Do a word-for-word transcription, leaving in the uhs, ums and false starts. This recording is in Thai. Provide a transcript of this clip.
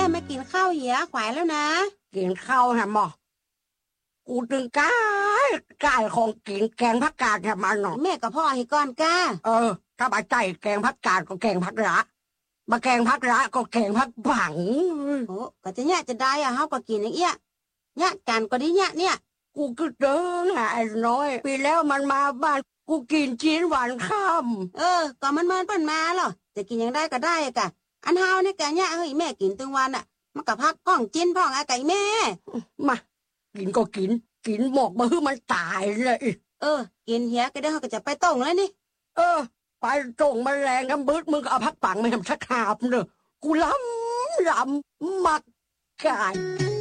ไม่กินข้าวเหี้ยขวายแล้วนะกินข้าวฮะหมอกูตึงกายกายของกินแกงผักกาดฮะมันเนาะแม่กับพ่อให้ก่อนก้าเออถ้าบาใจแกงผักกาดก็แกงผักระมาแกงผักระก็แกงผักบังโอ้ก็จะเนี่ยจะได้อะเฮาก็กินอย่างเอี้ยเนี่ยกันก็ดิเนี่ยเนี่ยกูก็เดินหาไอ้น้อยปีแล้วมันมาบ้านกูกินจีนหวานค่ำเออก็มันมันเปิ้นมาหรอจะกินยังได้ก็ได้กะอันเฮาเนี่ยแกเนี่ยเฮ้ยแม่กินตึงวันอ่ะมันก็พักก้องจินพ่องอาไก่แม่มากินก็กินกินหมกมาให้มันตายเลยเออกินเหี้ยก็ได้เฮาก็จะไปต้งแล้วนี่เออไปต้งแมลงน้ำบึดมึงก็เอาพักปังมาทำชักหาบเนอะกูล้ำล้ำมักกาย